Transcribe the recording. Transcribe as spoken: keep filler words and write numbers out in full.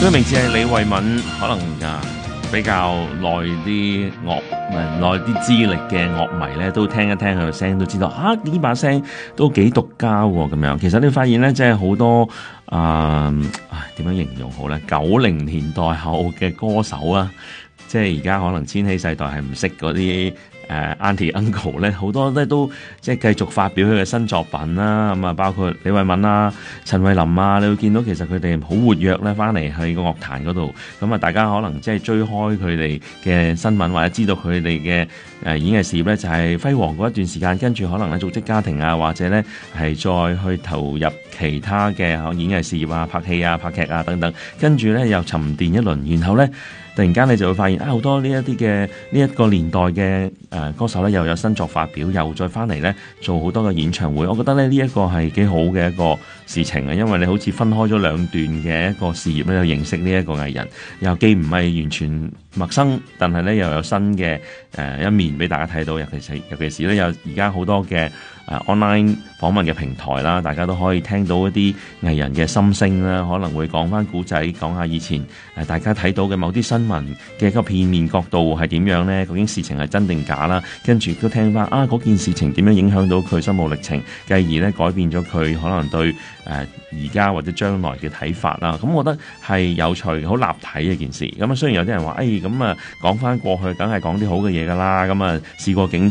佢嘅名字係李慧敏，可能啊比較耐啲樂耐啲資歷嘅樂迷咧，都聽一聽佢嘅聲，都知道啊呢把聲都幾獨家喎咁樣。其實你發現咧，即係好多啊，點樣形容好咧？九零年代後嘅歌手啊，即係而家可能千禧世代係唔識嗰啲。誒 Auntie Uncle 咧，好多咧都即係繼續發表佢嘅新作品啦，咁啊包括李慧敏啊、陳慧琳啊，你會見到其實佢哋好活躍咧，翻嚟喺個樂壇嗰度，咁啊大家可能即係追開佢哋嘅新聞或者知道佢哋嘅誒演藝事業咧，就係輝煌嗰一段時間，跟住可能咧組織家庭啊，或者咧係再去投入其他嘅演藝事業啊、拍戲啊、拍劇啊等等，跟住咧又沉澱一輪，然後咧。突然間你就會發現啊，好多呢一啲嘅呢一個年代嘅誒歌手咧，又有新作發表，又再翻嚟咧做好多嘅演唱會。我覺得咧呢一個係幾好嘅一個事情啊，因為你好似分開咗兩段嘅一個事業咧，又認識呢一個藝人，又既唔係完全陌生，但係咧又有新嘅誒一面俾大家睇到。尤其是尤其是咧有而家好多嘅誒 online 訪問嘅平台啦，大家都可以聽到一啲藝人嘅心聲啦，可能會講翻古仔，講下以前誒大家睇到嘅某啲新聞嘅一個片面角度係點樣呢？究竟事情係真定假啦？跟住都聽翻啊嗰件事情點樣影響到佢心路歷程，繼而咧改變咗佢可能對誒而家或者將來嘅睇法啦。咁我覺得係有趣、好立體嘅一件事。咁啊，雖然有啲人話誒咁啊講翻過去，梗係講啲好嘅嘢㗎啦。咁啊試過境